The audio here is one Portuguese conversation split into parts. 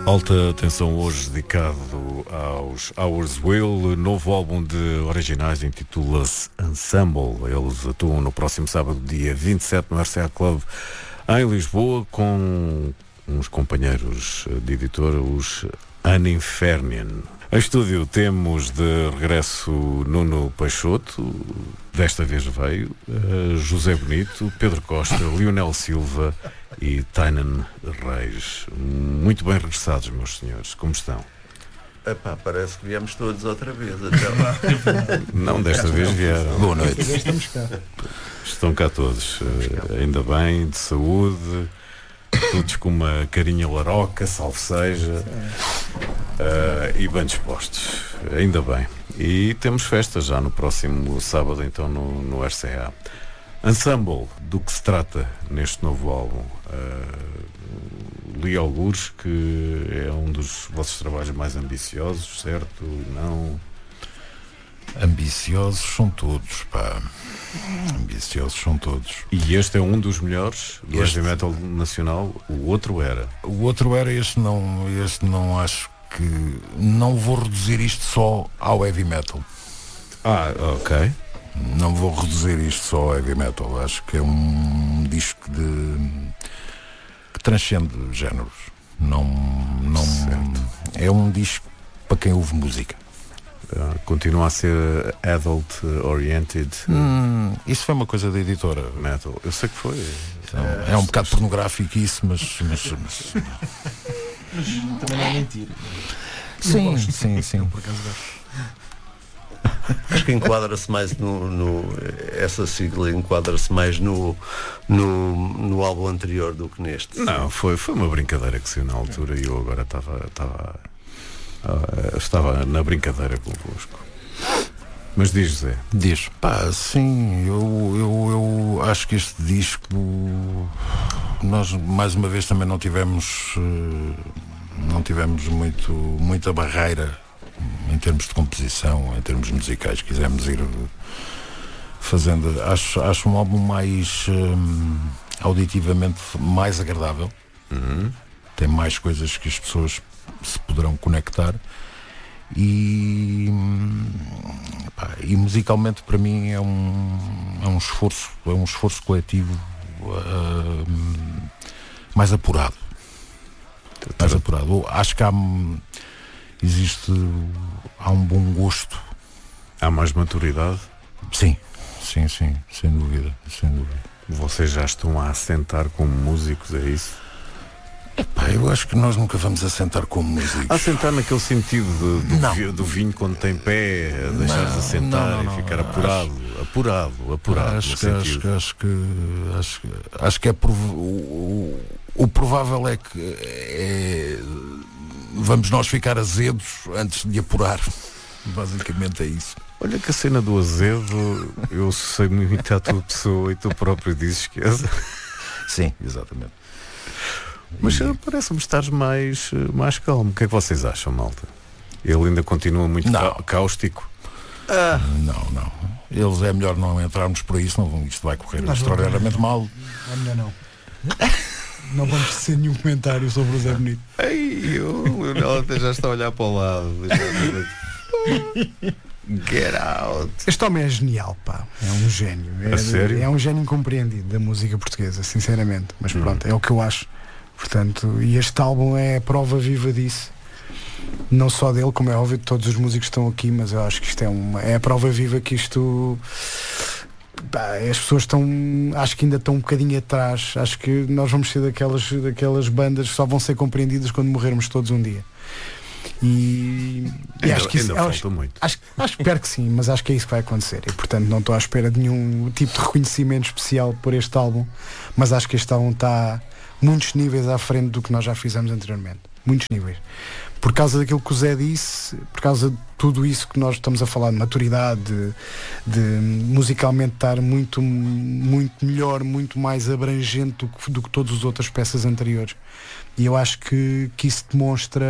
Alta atenção hoje dedicado aos Ours Will, novo álbum de originais intitula-se Ensemble. Eles atuam no próximo sábado, dia 27, no RCA Club em Lisboa, com uns companheiros de editora, os Uninfernian. Em estúdio temos de regresso Nuno Peixoto, desta vez veio, José Bonito, Pedro Costa, Lionel Silva e Tainan Reis. Muito bem regressados, meus senhores. Como estão? Epá, parece que viemos todos outra vez. Então. Não, desta vez vieram. Boa noite. Estamos cá. Estão cá todos. Ainda bem, de saúde, todos com uma carinha laroca, salve seja, e bem dispostos. Ainda bem. E temos festa já no próximo sábado, então, no RCA. Ensemble, do que se trata neste novo álbum? Li algures que é um dos vossos trabalhos mais ambiciosos, certo? Não? Ambiciosos são todos, pá. Ambiciosos são todos. E este é um dos melhores do heavy metal nacional. O outro era? O outro era, este não acho que... Não vou reduzir isto só ao heavy metal. Ok. Não vou reduzir isto só ao heavy metal. Acho que é um disco que transcende géneros. Não é um disco para quem ouve música. Continua a ser adult oriented. Isso foi uma coisa da editora metal. Eu sei que foi. Então, é um bocado pornográfico isso, mas também não é mentira. Sim. Por acaso Acho que enquadra-se mais essa sigla enquadra-se mais no álbum anterior do que neste. Não, foi uma brincadeira que saiu na altura e eu agora estava na brincadeira convosco. Mas diz, José. Diz. Pá, sim, eu acho que este disco, nós mais uma vez também não tivemos muita barreira em termos de composição, em termos musicais. Quisemos ir fazendo, acho um álbum mais auditivamente mais agradável. Tem mais coisas que as pessoas se poderão conectar e musicalmente para mim é um esforço coletivo mais apurado. Acho que há um bom gosto. Há mais maturidade? Sim, sem dúvida. Vocês já estão a assentar como músicos, é isso? Eu acho que nós nunca vamos assentar como músicos. Assentar naquele sentido do vinho quando tem pé, deixar-se assentar e ficar apurado. Acho que o provável é que vamos nós ficar azedos antes de apurar. Basicamente é isso. Olha que a cena do azedo, eu sei muito à tua pessoa e tu próprio dizes que és. Sim, exatamente. Mas parece-me estar mais calmo. O que é que vocês acham, malta? Ele ainda continua muito cáustico? Não. Eles é melhor não entrarmos por isso, não, isto vai correr extraordinariamente mal. É melhor não. Não vamos ter nenhum comentário sobre o Zé Bonito. O Leonel até já está a olhar para o lado. Get out. Este homem é genial, pá. É um gênio. Sério? É um gênio incompreendido da música portuguesa, sinceramente. Mas pronto, é o que eu acho. Portanto, e este álbum é a prova viva disso. Não só dele, como é óbvio, de todos os músicos que estão aqui, mas eu acho que isto é a prova viva que isto... as pessoas acho que ainda estão um bocadinho atrás. Acho que nós vamos ser daquelas bandas que só vão ser compreendidas quando morrermos todos um dia. E acho que isso, ainda falta muito. Espero que sim, mas acho que é isso que vai acontecer. E portanto não estou à espera de nenhum tipo de reconhecimento especial por este álbum, mas acho que este álbum está muitos níveis à frente do que nós já fizemos anteriormente. Muitos níveis. Por causa daquilo que o Zé disse, por causa de tudo isso que nós estamos a falar, de maturidade, de musicalmente estar muito, muito melhor, muito mais abrangente do que todas as outras peças anteriores. E eu acho que isso demonstra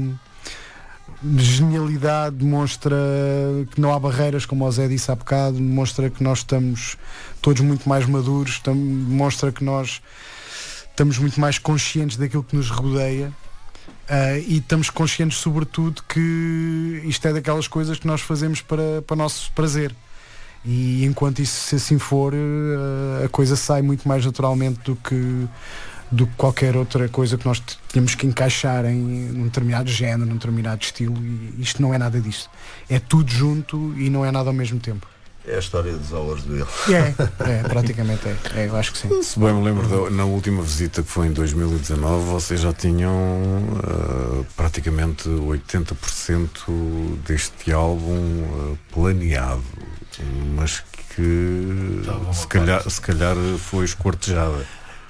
genialidade, demonstra que não há barreiras, como o Zé disse há bocado, demonstra que nós estamos todos muito mais maduros, demonstra que nós estamos muito mais conscientes daquilo que nos rodeia E estamos conscientes sobretudo que isto é daquelas coisas que nós fazemos para nosso prazer, e enquanto isso, se assim for, a coisa sai muito mais naturalmente do que qualquer outra coisa que nós tínhamos que encaixar num determinado género, num determinado estilo, e isto não é nada disso, é tudo junto e não é nada ao mesmo tempo. É a história dos Hours Will. Praticamente é, eu acho que sim. Se bem me lembro, na última visita que foi em 2019, vocês já tinham praticamente 80% deste álbum planeado, mas que se calhar foi esquartejada.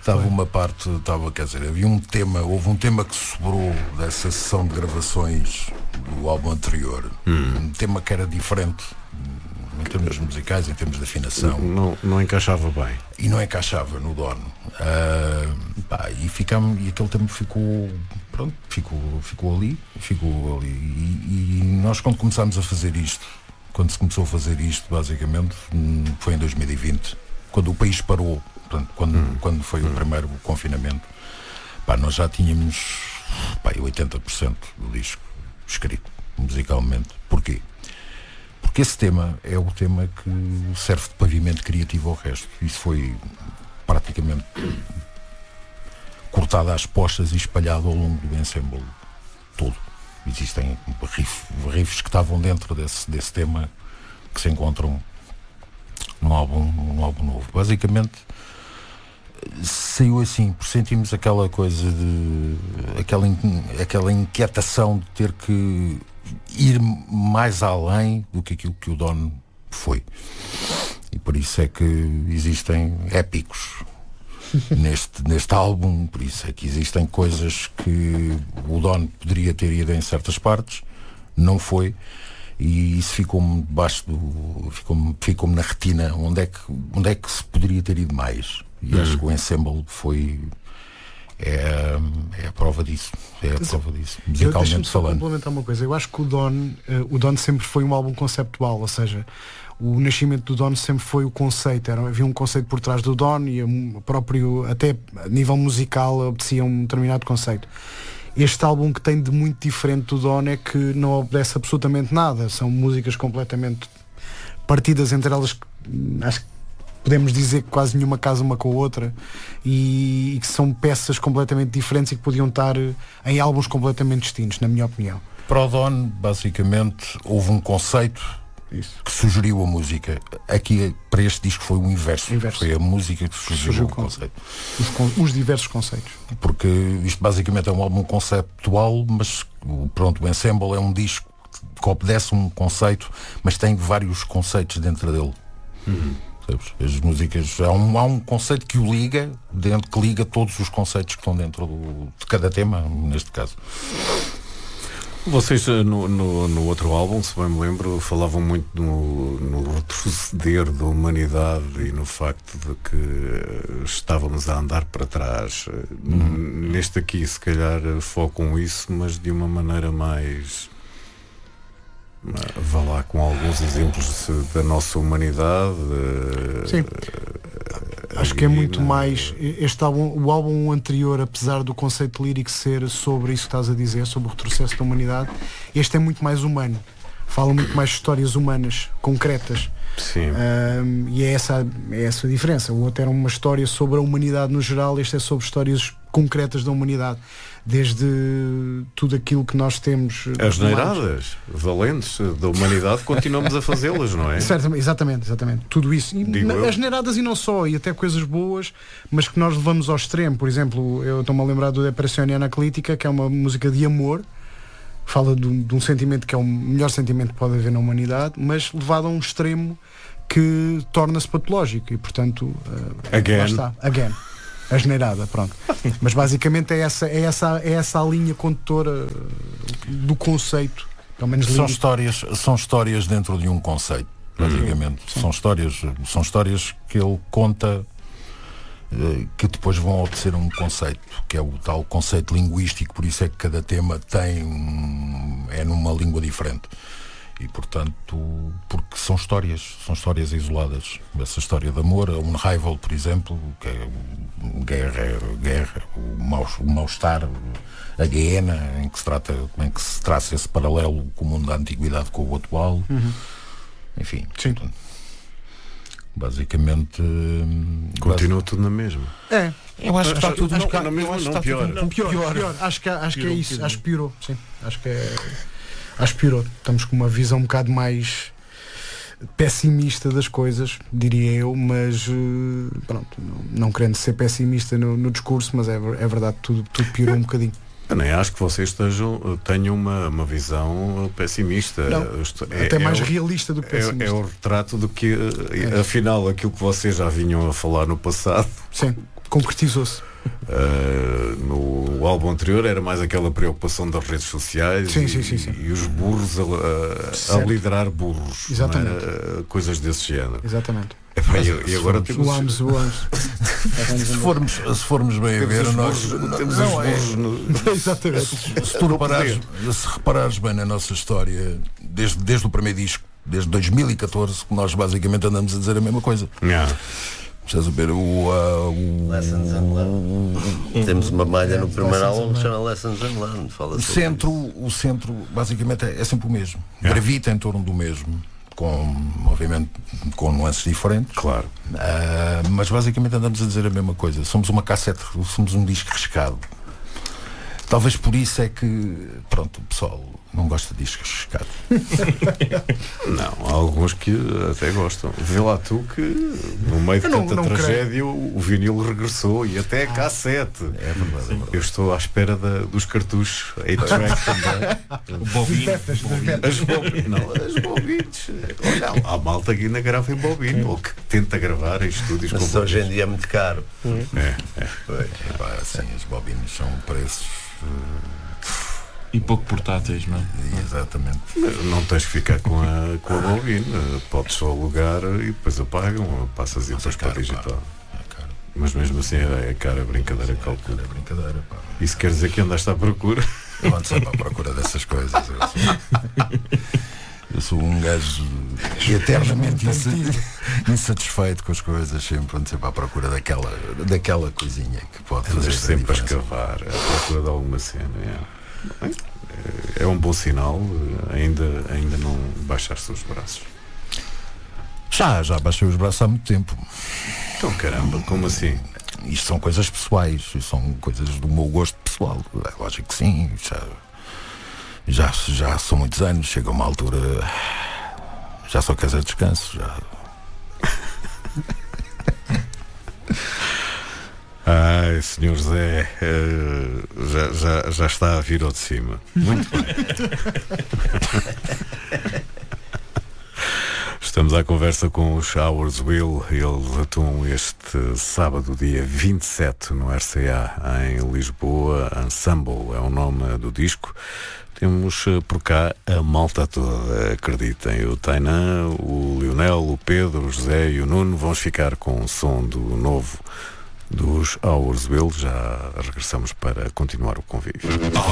Houve um tema que sobrou dessa sessão de gravações do álbum anterior. Um tema que era diferente em termos musicais, em termos de afinação. Não encaixava bem. E não encaixava no Dawn. E aquele tema ficou ali. E nós, quando começámos a fazer isto, quando se começou a fazer isto, basicamente, foi em 2020, quando o país parou, portanto, quando foi o primeiro confinamento, nós já tínhamos 80% do disco escrito musicalmente. Porquê? Porque esse tema é o tema que serve de pavimento criativo ao resto. Isso foi praticamente cortado às postas e espalhado ao longo do ensemble todo. Existem riffs que estavam dentro desse tema que se encontram num álbum novo. Basicamente saiu assim, por sentimos aquela coisa aquela inquietação de ter que ir mais além do que aquilo que o Dawn foi. E por isso é que existem épicos neste álbum, por isso é que existem coisas que o Dawn poderia ter ido em certas partes, não foi, e isso ficou-me debaixo ficou-me na retina onde é que se poderia ter ido mais. E acho que o ensemble é a prova disso. Musicalmente falando. Complementar uma coisa. Eu acho que o Dawn sempre foi um álbum conceptual, ou seja, o nascimento do Dawn sempre foi o conceito. Havia um conceito por trás do Dawn e o próprio, até a nível musical, obedecia um determinado conceito. Este álbum, que tem de muito diferente do Dawn, é que não obedece absolutamente nada. São músicas completamente partidas entre elas, acho que podemos dizer que quase nenhuma casa uma com a outra, e que são peças completamente diferentes e que podiam estar em álbuns completamente distintos, na minha opinião. Para o Dawn, basicamente, houve um conceito que sugeriu a música. Aqui, para este disco, foi o inverso. Foi a música que sugeriu o conceito. Os diversos conceitos. Porque isto basicamente é um álbum conceptual, mas pronto, o ensemble é um disco que obedece um conceito, mas tem vários conceitos dentro dele. As músicas, há um conceito que o liga, que liga todos os conceitos que estão dentro de cada tema, neste caso. Vocês no outro álbum, se bem me lembro, falavam muito no retroceder da humanidade e no facto de que estávamos a andar para trás. Neste aqui, se calhar, focam isso, mas de uma maneira mais... Vá lá com alguns exemplos da nossa humanidade. Sim. Acho que é muito mais este álbum, o álbum anterior, apesar do conceito lírico ser sobre isso que estás a dizer, sobre o retrocesso da humanidade, este é muito mais humano, fala muito mais de histórias humanas, concretas. Sim. E é essa a diferença. O outro era uma história sobre a humanidade no geral, este é sobre histórias concretas da humanidade, desde tudo aquilo que nós temos. As neiradas valentes da humanidade continuamos a fazê-las, não é? Exatamente, tudo isso. As neiradas e não só, e até coisas boas, mas que nós levamos ao extremo. Por exemplo, eu estou-me a lembrar do Depressione Anaclítica, que é uma música de amor, fala de um sentimento que é o melhor sentimento que pode haver na humanidade, mas levado a um extremo que torna-se patológico e, portanto, lá está. Again. A generada, pronto. Mas basicamente é essa a linha condutora do conceito, pelo menos são histórias dentro de um conceito, basicamente. São histórias que ele conta, que depois vão obedecer um conceito, que é o tal conceito linguístico, por isso é que cada tema é numa língua diferente. E portanto, porque são histórias isoladas. Essa história de amor, a Unrival, por exemplo, que é guerra, o mal-estar, a Guiena, em que se traça esse paralelo com o mundo da antiguidade com o atual. Enfim, Sim. portanto, basicamente Continua tudo na mesma. eu acho que está tudo não, na mesma, não pior. Pior. Acho que é isso. Acho que piorou. Sim. Acho que piorou. Estamos com uma visão um bocado mais pessimista das coisas, diria eu, mas pronto, não querendo ser pessimista no discurso, mas é verdade, tudo piorou um bocadinho. Eu nem acho que vocês tenham uma visão pessimista. Até mais realista do que pessimista. É o retrato do que, afinal, aquilo que vocês já vinham a falar no passado. Sim, concretizou-se. No álbum anterior era mais aquela preocupação das redes sociais. Sim. E os burros a liderar burros. Exatamente. Coisas desse género. Exatamente. E agora temos se formos bem a ver, nós temos os burros Exatamente. Se reparares bem na nossa história, desde o primeiro disco, desde 2014, que nós basicamente andamos a dizer a mesma coisa. Estás a ver Lessons and Learn. Temos uma malha no primeiro álbum que se chama Lessons and Learn. o centro basicamente é sempre o mesmo. Gravita em torno do mesmo, obviamente com nuances diferentes. Claro. Mas basicamente andamos a dizer a mesma coisa. Somos uma cassete, somos um disco riscado. Talvez por isso é que, pronto, o pessoal não gosta de discos riscados. Não, há alguns que até gostam. Vê lá tu que no meio de tanta tragédia o vinil regressou e até a cassete. É verdade. Eu estou à espera dos cartuchos 8-track também. O bobino. As bobinas. Olha, há malta que ainda grava em bobina ou que tenta gravar em estúdios com Mas hoje em dia é muito caro. Assim, as bobinas são preços E pouco portáteis, não é? exatamente. Não tens que ficar com a bobina. Podes só alugar e depois apagam, passas e depois para digital. Mas mesmo assim é cara a brincadeira, calcula. É brincadeira, pá. Isso quer dizer que andaste à procura? Eu ando sempre à procura dessas coisas. Eu sou um gajo eternamente insatisfeito com as coisas, sempre ando sempre à procura daquela coisinha que pode fazer sempre a diferença. escavar, à procura de alguma cena. É um bom sinal, ainda não baixaste os braços. Já baixei os braços há muito tempo. Então caramba, como assim? Isto são coisas pessoais, são coisas do meu gosto pessoal. É lógico que sim, já são muitos anos, chega uma altura, já só queres descanso. Ai, senhor Zé, já está a vir ao de cima. Muito bem. Estamos à conversa com os Hours Will. Eles atuam este sábado, dia 27, no RCA, em Lisboa. Ensemble é o nome do disco. Temos por cá a malta toda, acreditem. O Tainan, o Lionel, o Pedro, o José e o Nuno. Vamos ficar com o som do novo dos Hours Will. Já regressamos para continuar o convívio.